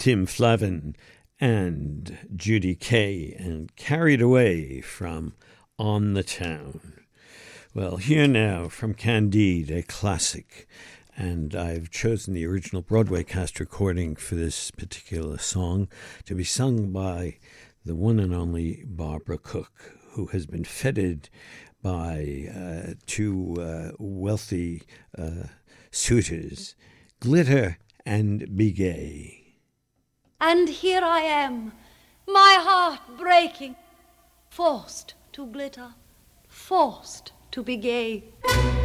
Tim Flavin and Judy Kay, and Carried Away from On the Town. Well, here now from Candide, a classic, and I've chosen the original Broadway cast recording for this particular song to be sung by the one and only Barbara Cook, who has been feted by two wealthy suitors, Glitter and Be Gay. And here I am, my heart breaking, forced to glitter, forced to be gay.